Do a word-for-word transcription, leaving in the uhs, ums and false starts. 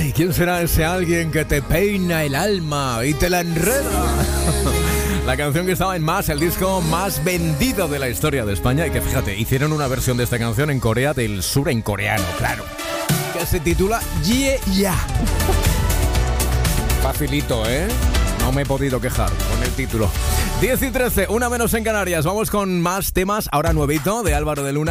Ay, ¿quién será ese alguien que te peina el alma y te la enreda? La canción que estaba en Más, el disco más vendido de la historia de España. Y que fíjate, hicieron una versión de esta canción en Corea del Sur, en coreano, claro, que se titula Ye Ya. Facilito, ¿eh? No me he podido quejar con el título. diez y trece, una menos en Canarias. Vamos con más temas. Ahora nuevito de Álvaro de Luna.